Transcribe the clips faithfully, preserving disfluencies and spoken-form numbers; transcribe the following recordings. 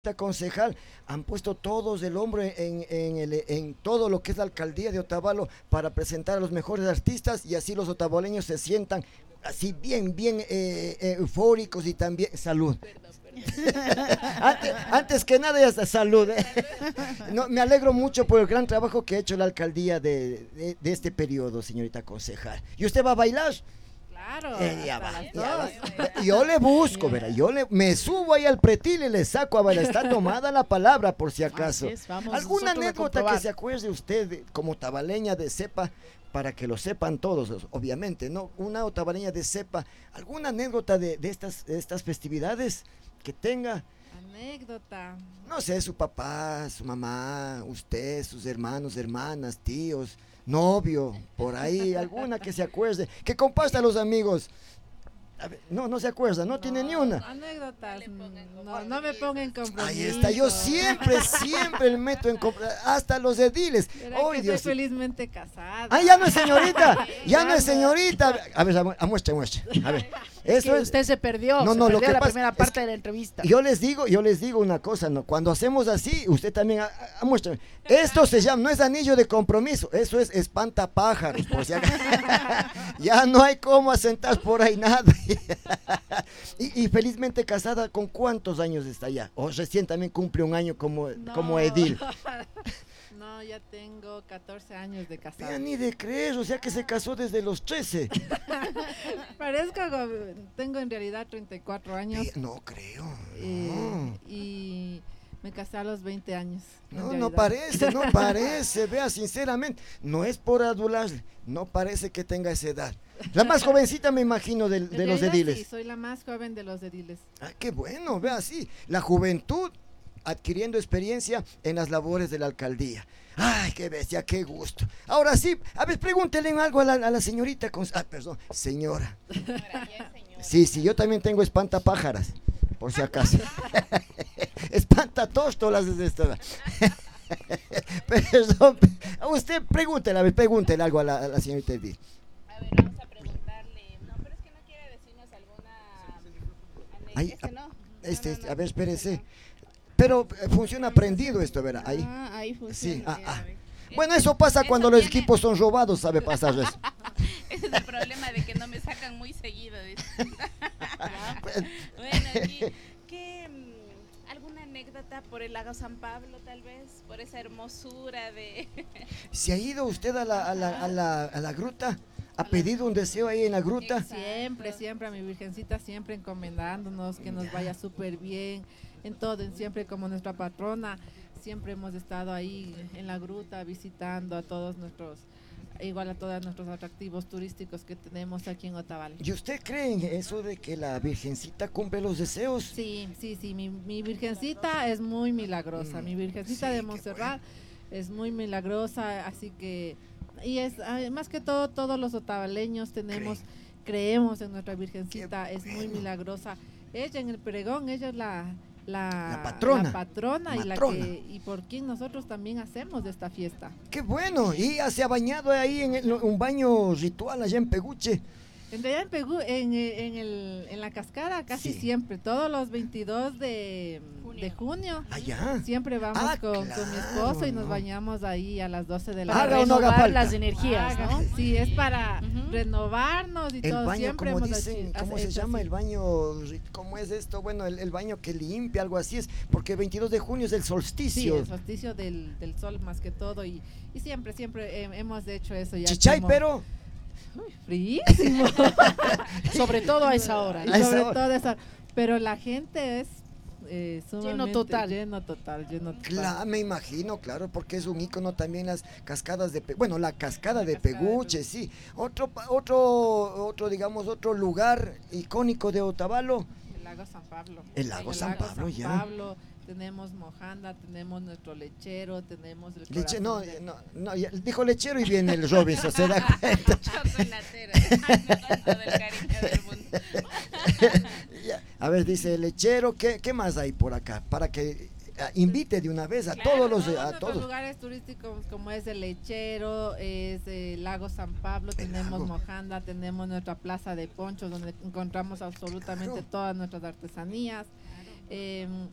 concejal, han puesto todos el hombro en, en, el- en todo lo que es la alcaldía de Otavalo para presentar a los mejores artistas y así los otavaleños se sientan así bien, bien eh, eh, eufóricos y también salud. Antes, antes que nada, ya está, salud. eh. No, me alegro mucho por el gran trabajo que ha hecho la alcaldía de, de- de este periodo, señorita concejal. ¿Y usted va a bailar? Claro, Eh, ya hasta va, las ya va. dos. Yo le busco, verá, yo le, me subo ahí al pretil y le saco a bailar. Está tomada la palabra, por si acaso. Así es, vamos ¿Alguna nosotros a anécdota que comprobar. se acuerde usted de- como tabaleña de cepa? Para que lo sepan todos, obviamente, ¿no? Una otavaleña de cepa. ¿Alguna anécdota de, de estas, de estas festividades que tenga? Anécdota. No sé, su papá, su mamá, usted, sus hermanos, hermanas, tíos, novio, por ahí, alguna que se acuerde, que comparta a los amigos. A ver, no, no se acuerda, no, tiene ni una. Anécdotas. mm, No, no me pongan en compromiso. Ahí está, yo siempre, siempre me meto en compra- hasta los ediles. Verá ¡Ay, que soy Dios! felizmente casada. ¡Ah, ya no es señorita! ¡Ya no Ya es no. señorita! A ver, a- a- muestre, muestre. A ver, Es eso que es. usted se perdió, No, se no, lo perdió que la pasa primera es parte que de la entrevista. Yo les digo, yo les digo una cosa, ¿no? Cuando hacemos así, usted también, a- a- muéstrame. Esto se llama, no es anillo de compromiso, eso es espantapájaros, por si acaso. Ya no hay cómo asentar por ahí nada. y, y felizmente casada, ¿con cuántos años está ya? O recién también cumple un año como, No. como edil. No, ya tengo catorce años de Ya casada. ni de creer, o sea que se casó desde los trece. Parezco, go- tengo en realidad treinta y cuatro años. Eh, No creo. eh, No. y me casé a los veinte años. en No, no realidad. parece, no parece, vea, sinceramente, no es por adularle, no parece que tenga esa edad. La más jovencita me imagino del- de, En los realidad, ediles. Sí, soy la más joven de los ediles. Ah, qué bueno, vea, sí, la juventud adquiriendo experiencia en las labores de la alcaldía. Ay, qué bestia, qué gusto. Ahora sí, a ver, pregúntele algo a la, a la señorita, con, ah, perdón, señora. Sí, sí, yo también tengo espantapájaras, por si acaso. Espantatóstolas es esto. Perdón, a usted pregúntele, a ver, pregúntele algo a la, a la señorita Edith. A ver, vamos a preguntarle. No, pero es que no quiere decirnos alguna anécdota. Ahí, Este a- no. Este, No, no, este, no, a ver, espérese. no. Pero eh, funciona prendido esto, verá, ahí. Ah, ahí funciona. Sí, ah, ya, ah. a ver. Bueno, eso pasa Eso cuando los tiene- equipos son robados, sabe pasar eso. Ese es el problema de que no me sacan muy seguido. dice. Pues, Bueno, ¿qué, qué, mm, alguna anécdota por el lago San Pablo, tal vez? Por esa hermosura de... ¿Se ha ido usted a la, a la, a la, a la gruta? ¿Ha pedido un deseo ahí en la gruta? Exacto. Siempre, siempre a mi Virgencita, siempre encomendándonos que nos Ya. vaya súper bien en todo, en siempre como nuestra patrona. Siempre hemos estado ahí en la gruta visitando a todos nuestros, igual a todos nuestros atractivos turísticos que tenemos aquí en Otavalo. ¿Y usted cree en eso de que la Virgencita cumple los deseos? Sí, sí, sí, mi, mi Virgencita es muy milagrosa, Mm, mi Virgencita sí, de qué Montserrat es muy milagrosa, así que, y es ah, más que todo, todos los otavaleños tenemos, creemos en nuestra Virgencita, Qué es muy bueno. milagrosa. Ella en el pregón, ella es la, la, La patrona. la patrona y la Matrona. que, y por quien nosotros también hacemos de esta fiesta. ¡Qué bueno! ¿Y ya se ha bañado ahí en el- un baño ritual allá en Peguche? En realidad en Pegú, en, eh, en, el, en la cascada casi Sí. siempre, todos los veintidós de de junio. Allá. Siempre vamos Ah, con, con mi claro, esposo y nos ¿no? bañamos ahí a las doce de la Haga noche. o no haga Renovar falta. las energías, Haga- ¿no? Sí, es para Ujú. renovarnos y El todo. baño, Siempre como hemos dicen, hecho- ¿cómo hecho se llama? así. El baño, ri- ¿cómo es esto? Bueno, el, el baño que limpia, algo así es, porque veintidós de junio es el Sí, solsticio. el solsticio del, del sol más que todo y, y siempre, siempre eh, hemos hecho eso ya. Chichay, como- pero Uy, fríísimo. Sobre todo a esa hora. Y A esa sobre hora. todo esa. Pero la gente es eh, sumamente total. Lleno total, lleno total. Claro, me imagino, claro, porque es un icono también las cascadas de, Pe- bueno, la cascada de cascada de Peguche, sí. Otro, pa- otro, otro, digamos, otro lugar icónico de Otavalo. El lago San Pablo. El lago San Pablo, ya. Pablo, tenemos Mojanda, tenemos nuestro lechero, tenemos el Leche, no, corazón de- no, no, ya dijo lechero y viene el Robinson, se da cuenta. Chocolatera. Con todo el cariño del mundo. Ya, a ver, dice el lechero, ¿qué, qué más hay por acá? Para que ah, invite de una vez a Claro, todos los, Todos a nuestros todos. lugares turísticos como es el lechero, es el lago San Pablo, tenemos lago. Mojanda, tenemos nuestra plaza de ponchos donde encontramos absolutamente Claro. todas nuestras artesanías. Eh,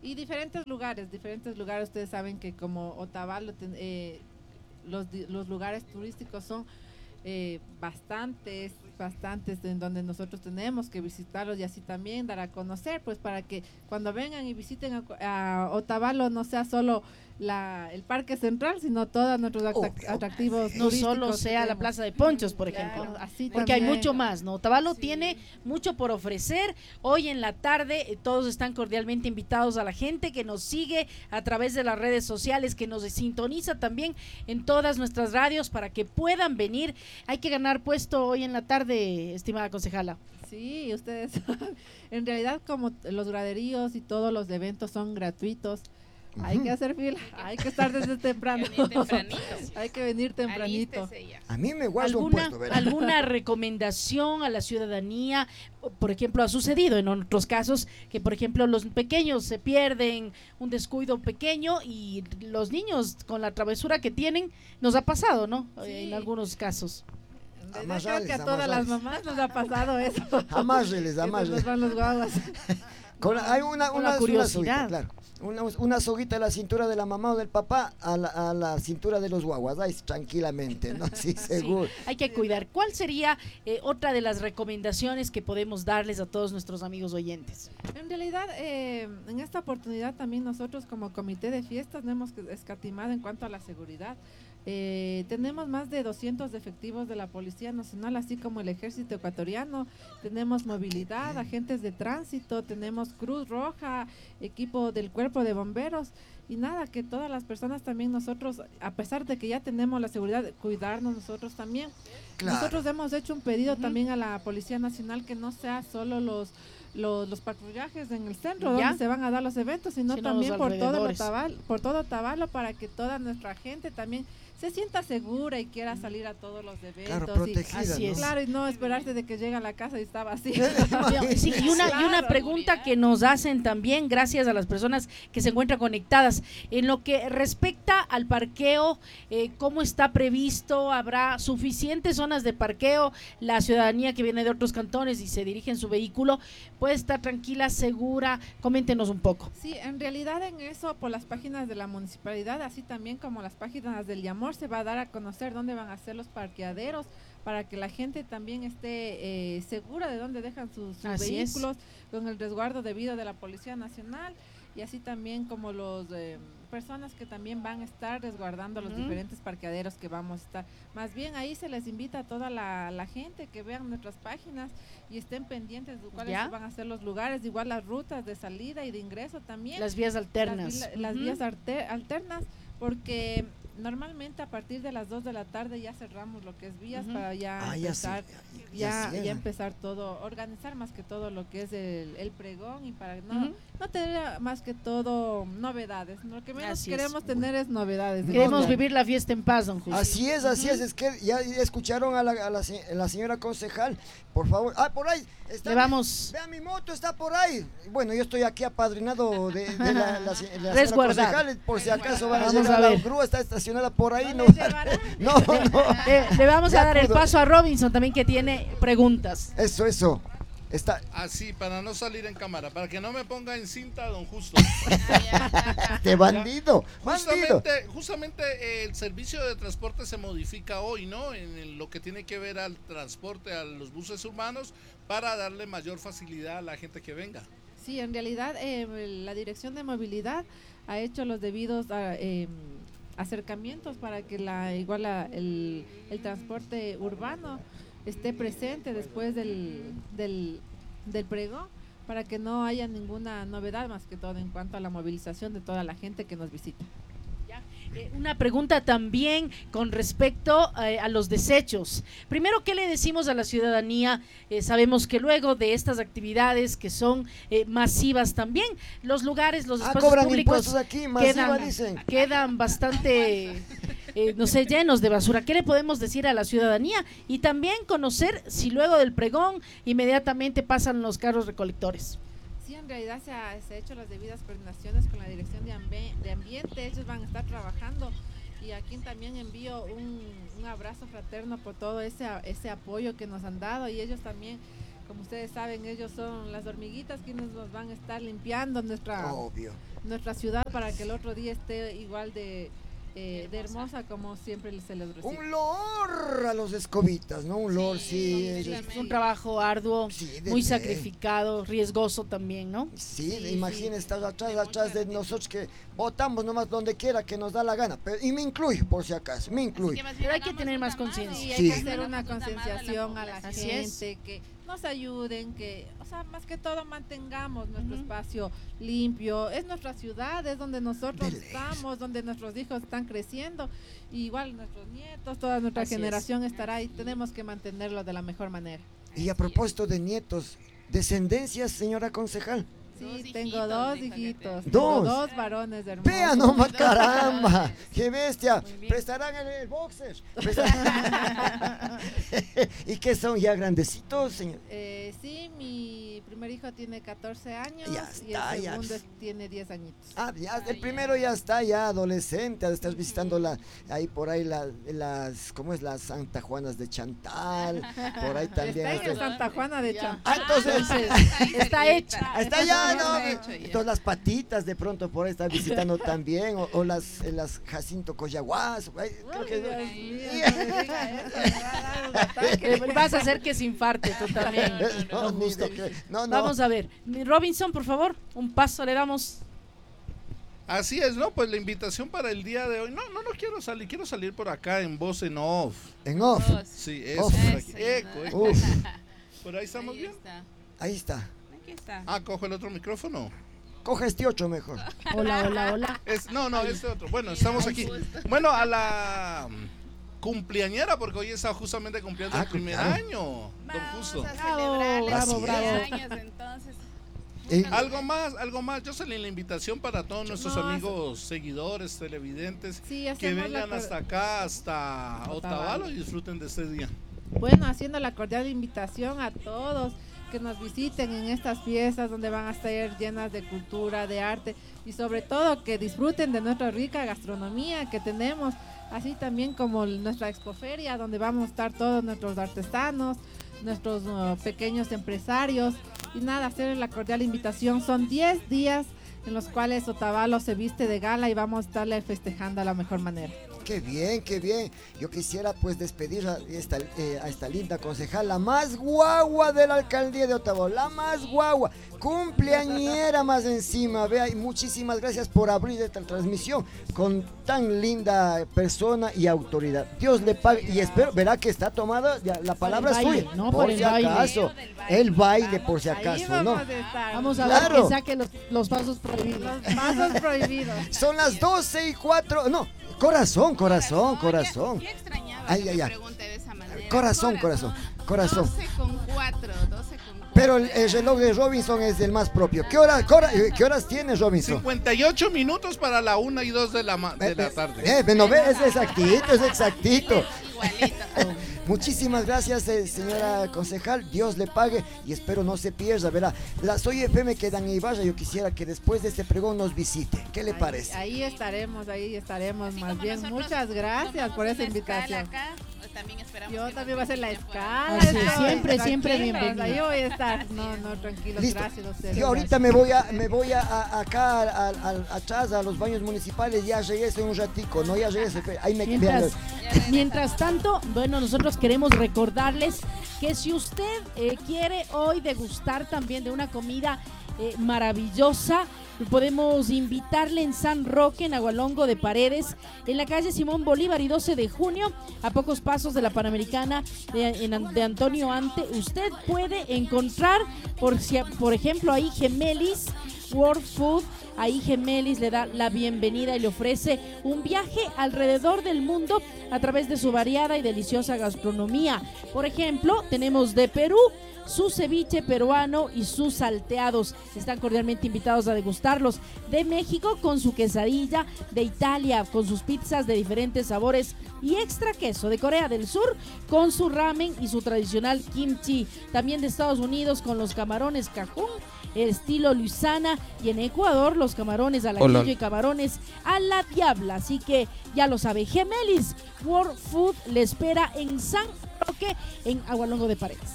Y diferentes lugares, diferentes lugares, ustedes saben que como Otavalo, eh, los, los lugares turísticos son eh, bastantes, bastantes en donde nosotros tenemos que visitarlos y así también dar a conocer, pues para que cuando vengan y visiten a, a Otavalo no sea solo la, el Parque Central, sino todos nuestros atrac- atractivos no solo sea la Plaza de Ponchos, por ejemplo, claro, así porque también. hay mucho más, ¿no? Otavalo Sí. tiene mucho por ofrecer. Hoy en la tarde eh, todos están cordialmente invitados, a la gente que nos sigue a través de las redes sociales, que nos sintoniza también en todas nuestras radios para que puedan venir. Hay que ganar puesto hoy en la tarde, estimada concejala. Sí, ustedes, en realidad como los graderíos y todos los eventos son gratuitos, hay que hacer fila, hay que estar desde temprano, Hay que venir tempranito. hay que venir tempranito. Alístese ya. A mí me guarda un ¿Alguna, puesto, ¿verdad? ¿Alguna recomendación a la ciudadanía? Por ejemplo, ha sucedido en otros casos que, por ejemplo, los pequeños se pierden, un descuido pequeño, y los niños con la travesura que tienen, nos ha pasado, ¿no? Sí. En algunos casos. En realidad Amarrales, creo que a todas las amarrales. mamás nos ha pasado eso. Amárreles, Que se nos amárreles. van los guaguas. Con, hay una, Con una, la una curiosidad. soguita, claro. Una, una soguita a la cintura de la mamá o del papá a la, a la cintura de los guaguas. Ahí tranquilamente, ¿no? Sí, seguro. Sí, hay que cuidar. ¿Cuál sería eh, otra de las recomendaciones que podemos darles a todos nuestros amigos oyentes? En realidad, eh, en esta oportunidad también nosotros como comité de fiestas no hemos escatimado en cuanto a la seguridad. Eh, tenemos más de doscientos efectivos de la Policía Nacional, así como el Ejército Ecuatoriano. Tenemos movilidad, agentes de tránsito, tenemos Cruz Roja, equipo del Cuerpo de Bomberos. Y nada, que todas las personas también nosotros, a pesar de que ya tenemos la seguridad, cuidarnos nosotros también. Claro. Nosotros hemos hecho un pedido Ujú. también a la Policía Nacional que no sea solo los los, los patrullajes en el centro ¿Ya? donde se van a dar los eventos, sino Sino también los por todo, el alrededores. Otavalo, por todo Otavalo, para que toda nuestra gente también se sienta segura y quiera salir a todos los eventos. Claro, y- protegida, Así ¿no? es. Claro, y no esperarse de que llegue a la casa y está vacío. Sí, y una, y una Claro. pregunta que nos hacen también, gracias a las personas que se encuentran conectadas, en lo que respecta al parqueo, eh, ¿cómo está previsto? ¿Habrá suficientes zonas de parqueo? La ciudadanía que viene de otros cantones y se dirige en su vehículo puede estar tranquila, segura. Coméntenos un poco. Sí, en realidad en eso, por las páginas de la municipalidad, así también como las páginas del Yamor, se va a dar a conocer dónde van a ser los parqueaderos para que la gente también esté eh, segura de dónde dejan sus, sus Así es. vehículos, con el resguardo debido de la Policía Nacional, y así también como los eh, personas que también van a estar resguardando los Ujú. diferentes parqueaderos que vamos a estar. Más bien ahí se les invita a toda la, la gente que vean nuestras páginas y estén pendientes de cuáles ¿Ya? van a ser los lugares, igual las rutas de salida y de ingreso también. Las vías alternas. Las, vi- las Ujú. vías arte- alternas, porque normalmente a partir de las dos de la tarde ya cerramos lo que es vías Ujú. para ya Ah, ya sí, empezar, ya- ya, ya ya cierran. empezar todo, organizar más que todo lo que es el, el pregón y para no, Ujú. no tener más que todo novedades. Lo que menos Así es. queremos tener es novedades. de Queremos verdad. vivir la fiesta en paz, don Julio. Así es, así es, es que ya escucharon a la, a la, se- la señora concejal, por favor. Ah, por ahí. Está Le mi- vamos Vea, mi moto está por ahí. Bueno, yo estoy aquí apadrinado de, de la, la, se- la señora Resguardado. concejal, por si acaso van a Vamos llegar, a la ver. grúa está estacionada por ahí. ¿No No, les llevará? no, no. Le, le vamos Ya a dar el acudo. paso a Robinson también, que tiene preguntas. Eso, eso. Está, Así, para no salir en cámara, para que no me ponga en cinta, don Justo. de bandido, bandido. Justamente, justamente eh, el servicio de transporte se modifica hoy, ¿no? En el- lo que tiene que ver al transporte, a los buses urbanos, para darle mayor facilidad a la gente que venga. Sí, en realidad eh, la Dirección de Movilidad ha hecho los debidos ah, eh, acercamientos para que la igual la- el, el transporte urbano esté presente después del, del, del pregón, para que no haya ninguna novedad más que todo en cuanto a la movilización de toda la gente que nos visita. Eh, Una pregunta también con respecto eh, a los desechos. Primero, ¿qué le decimos a la ciudadanía? Eh, sabemos que luego de estas actividades que son eh, masivas también, los lugares, los Ah, espacios cobran públicos impuestos aquí, masiva quedan, dicen. quedan bastante, eh, no sé, llenos de basura. ¿Qué le podemos decir a la ciudadanía? Y también conocer si luego del pregón inmediatamente pasan los carros recolectores. Sí, en realidad se ha, se ha hecho las debidas coordinaciones con la Dirección de, Ambe- de Ambiente, ellos van a estar trabajando, y aquí también envío un, un abrazo fraterno por todo ese, a- ese apoyo que nos han dado, y ellos también como ustedes saben, ellos son las hormiguitas quienes nos van a estar limpiando nuestra, Obvio. nuestra ciudad para que el otro día esté igual de, eh, de hermosa como siempre se les recibe. Un lor a los escobitas, ¿no? Un lor, sí. Sí, ellos- Es un trabajo arduo, Sí, de muy ley. sacrificado, riesgoso también, ¿no? Sí, Sí, imagínense, sí. estar atrás, atrás de nosotros que votamos nomás donde quiera que nos da la gana. Pero, y me incluyo, por si acaso, me incluyo. Pero hay que tener más conciencia. Sí, hay Sí. que hacer una Hagamos un llamado a la concienciación a la población. Así es. gente, que nos ayuden, que, o sea, más que todo mantengamos nuestro Ujú. espacio limpio. Es nuestra ciudad, es donde nosotros De ley. estamos, donde nuestros hijos están creciendo. Y igual nuestros nietos, toda nuestra Así es. generación estará ahí. Tenemos que mantenerlo de la mejor manera. Y a propósito de nietos, descendencias, señora concejal. Sí, Dos tengo hijitos, dos dijo que hijitos. te- tengo Dos. dos varones hermosos. Vea nomás, caramba, qué bestia. Muy bien. Prestarán el, el boxer. Prestarán- ¿Y qué son ya grandecitos, señor? Eh, sí, mi primer hijo tiene catorce años Ya y está, el ya. segundo es- tiene diez añitos. Ah, ya, el ya. primero ya está ya adolescente, estás visitando la, ahí por ahí la- las, ¿cómo es? Las Santa Juanas de Chantal, por ahí también. Está en este- el Santa Juana de Ya. Champán. Ah, entonces, Entonces, está hecha. ah, está ya, Está ¿no? hecho ya. Entonces las patitas de pronto por ahí está visitando también, o, o las, eh, las Jacinto Coyaguas, ahí, creo Ay, que- Dios mío, no me diga eso, me va a dar un ataque. Eh, Vas a hacer que se infarte tú también. no, Con ni gusto. te cre- no, no. Vamos a ver. Robinson, por favor, un paso le damos. Así es, ¿no? Pues la invitación para el día de hoy. No, no, no quiero salir, quiero salir por acá en voz en off. En off, Dos. Sí, eso. Uf. por aquí. Eso, Eco, ya. eco. uf, Por ahí estamos Ahí bien. está. ahí está. Aquí está. Ah, cojo el otro micrófono. Coge este ocho mejor. Hola, hola, hola. Es, no, no, este otro. Bueno, estamos Ay, aquí. justo. Bueno, a la mm, cumpleañera, porque hoy está justamente cumpliendo Ah, el primer claro. año, don Vamos Justo. a Bravo, celebrarle bravo, sus bravo. diez años, entonces. Y- Algo más, algo más. Yo salí la invitación para todos nuestros No, amigos, seguidores, televidentes, Sí, que hacemos la vengan cor- hasta acá, hasta Otavalo. Otavalo y disfruten de este día. Bueno, haciendo la cordial invitación a todos que nos visiten en estas fiestas donde van a estar llenas de cultura, de arte y sobre todo que disfruten de nuestra rica gastronomía que tenemos, así también como nuestra expoferia donde vamos a estar todos nuestros artesanos, nuestros uh, pequeños empresarios y nada, hacer la cordial invitación. Son diez días en los cuales Otavalo se viste de gala y vamos a estarle festejando a la mejor manera. Qué bien, qué bien. Yo quisiera pues despedir a esta, eh, a esta linda concejal, la más guagua de la alcaldía de Otavalo, la más guagua, cumpleañera más encima. Vea, y muchísimas gracias por abrir esta transmisión con tan linda persona y autoridad. Dios le pague y espero, verá que está tomada ya, la palabra el es baile, suya. ¿no? Por Por el si baile. acaso, el baile por si acaso, Ahí ¿no? vamos a estar. Vamos a Claro. ver que saque los, los pasos prohibidos. Los pasos prohibidos. Son las doce y cuatro, no, corazón, corazón, corazón. Ya, ya extrañaba Ay, que ay, me ay. pregunte de esa manera. Corazón, corazón, corazón. doce con cuatro, doce con cuatro. Pero el, el reloj de Robinson es el más propio. ¿Qué, hora, qué, hora- eh, qué horas tiene Robinson? cincuenta y ocho minutos para la una y dos de la, ma- de la tarde. Eh, eh, no ve, es exactito, es exactito. Igualito. Muchísimas gracias, eh, señora concejal. Dios le pague y espero no se pierda, verá. La Soy F M queda en Ibarra. Yo quisiera que después de este pregón nos visite. ¿Qué le Ahí- parece? Ahí, estaremos, ahí estaremos. Así Más como bien, nosotros muchas gracias tomamos por esa una escala invitación. acá, pues también esperamos Yo que también voy a nos hacer la visiten por escala. Así es, estoy- siempre, siempre tranquilos, bienvenido. Ahí voy a estar. No, no, tranquilos. Listo. Gracias a ustedes. Yo ahorita me voy a, me voy a, a- acá al- al- atrás a los baños municipales. Ya regreso en un ratico, no, ya regreso. Ahí me Mientras, vean. mientras tanto, bueno, nosotros queremos recordarles que si usted eh, quiere hoy degustar también de una comida eh, maravillosa, podemos invitarle en San Roque, en Agualongo de Paredes, en la calle Simón Bolívar y doce de junio, a pocos pasos de la Panamericana de, en- de Antonio Ante. Usted puede encontrar, por, si- por ejemplo, ahí Gemelis World Food. Ahí Gemelis le da la bienvenida y le ofrece un viaje alrededor del mundo a través de su variada y deliciosa gastronomía. Por ejemplo, tenemos de Perú su ceviche peruano y sus salteados. Están cordialmente invitados a degustarlos. De México con su quesadilla. De Italia con sus pizzas de diferentes sabores y extra queso. De Corea del Sur con su ramen y su tradicional kimchi. También de Estados Unidos con los camarones cajún, el estilo Luisana, y en Ecuador los camarones al Hola. ajillo y camarones a la diabla. Así que ya lo sabe, Gemelis World Food le espera en San Roque, en Agualongo de Paredes.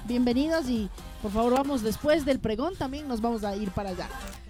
bienvenidos y por favor vamos después del pregón también nos vamos a ir para allá.